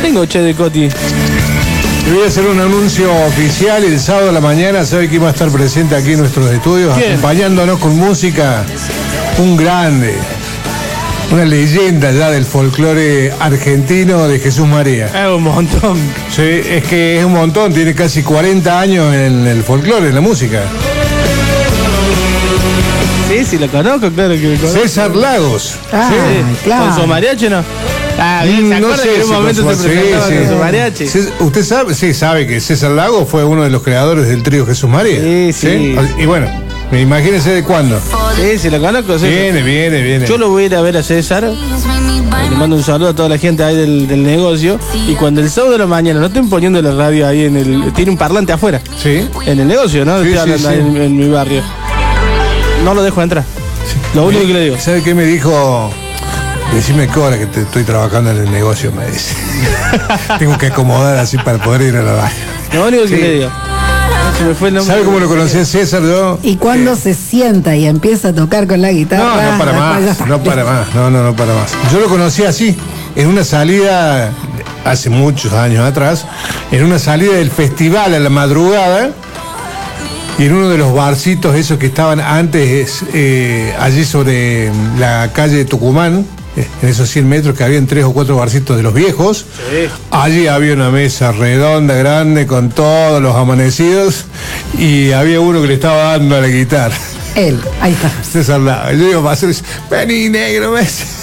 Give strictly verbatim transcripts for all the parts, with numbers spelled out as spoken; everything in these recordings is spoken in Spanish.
tengo, che, de Coti. Voy a hacer un anuncio oficial. El sábado a la mañana, ¿sabe quién va a estar presente aquí en nuestros estudios? ¿Quién? Acompañándonos con música. Un grande, una leyenda ya del folclore argentino, de Jesús María. Es un montón. Sí, es que es un montón, tiene casi cuarenta años en el folclore, en la música. Sí, sí, lo conozco, claro que lo conozco. César Lagos. Ah, Sí. claro. ¿Con su mariachi no? Ah, bien, ¿se No acuerda sé que en un si momento con se su- presentaba sí, con sí. su mariachi? Cés- Usted sabe, sí, sabe que César Lagos fue uno de los creadores del trío Jesús María. Sí, sí. Y bueno, imagínense de cuándo. Sí, sí, lo conozco. Sí. Viene, viene, viene. Yo lo voy a ir a ver a César. Le mando un saludo a toda la gente ahí del, del negocio. Y cuando el sábado de la mañana no estén poniendo la radio ahí en el... Tiene un parlante afuera. Sí. En el negocio, ¿no? Sí, Estoy sí, hablando sí. ahí en, en mi barrio. No lo dejo entrar. Lo único que le digo. ¿Sabe qué me dijo? Decime qué hora que te estoy trabajando en el negocio, me dice. Tengo que acomodar así para poder ir a la radio. Lo único que Sí. le digo. Se me fue el nombre. ¿Sabe cómo lo conocí a César yo? Y cuando se sienta y empieza a tocar con la guitarra. No, no para después ya más, está. no para más, no, no, no para más. Yo lo conocí así, en una salida, hace muchos años atrás, en una salida del festival a la madrugada, y en uno de los barcitos esos que estaban antes, eh, allí sobre la calle de Tucumán, eh, en esos cien metros que habían tres o cuatro barcitos de los viejos, Sí. allí había una mesa redonda, grande, con todos los amanecidos, y había uno que le estaba dando a la guitarra. Él, ahí está. César Lagos. Yo digo, pasó, vení, negro, ves.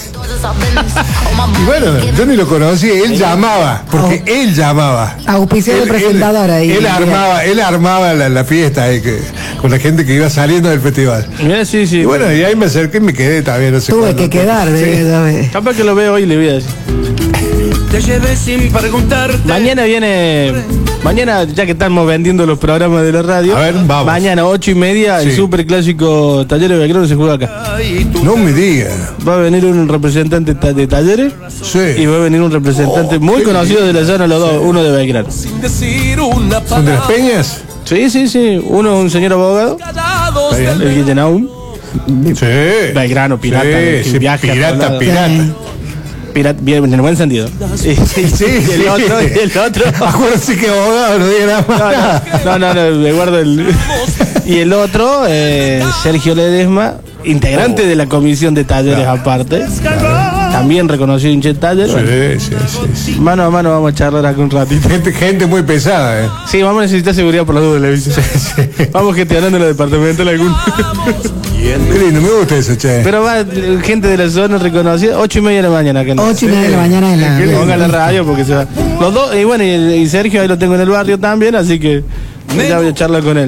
Y bueno, yo ni lo conocí, él llamaba, porque Oh. él llamaba. Auspiciado Él- presentador ahí. Él armaba, él armaba la, la fiesta ahí que, con la gente que iba saliendo del festival. Mira, sí, sí. Y bueno, y ahí me acerqué y me quedé también, no sé Tuve cuándo. que quedar. Sí. de- de- Capaz que lo veo hoy y le voy a decir. Te llevé sin preguntarte. Mañana viene. Mañana, ya que estamos vendiendo los programas de la radio. A ver, vamos. Mañana, ocho y media, el Sí. super clásico Talleres de Belgrano se juega acá. Y tú No me diga. Va a venir un representante ta- de Talleres Sí. y va a venir un representante muy qué conocido de la zona, los dos, uno de Belgrano. sin decir una ¿Son de las palabra. Peñas? Sí, sí, sí. Uno es un señor abogado, Callados Está bien. del el Guille Naum. Sí. Belgrano, pirata, Sí, que sí, viaja a todos pirata, lados. pirata. Pirata, bien, en el buen sentido. Y, Sí, y el sí. otro, y el otro. Acuérdense que abogado no diga nada más. No, no, no, no, me guardo el. Y el otro, eh, Sergio Ledesma, integrante de la comisión de talleres aparte. También reconocido hincha de talleres. Sí, sí, sí, sí. Mano a mano vamos a charlar acá un ratito. Gente, gente muy pesada, ¿eh? Sí, vamos a necesitar seguridad por las dudas, le aviso. Vamos gestionando en los departamentos algunos. Qué lindo, me gusta eso, che. Pero va eh, gente de la zona reconocida, ocho y media de la mañana acá. Ocho y media de la mañana en la. Ponga la radio porque se va. Los dos, y bueno, y, y Sergio ahí lo tengo en el barrio también, así que ya voy a charlar con él.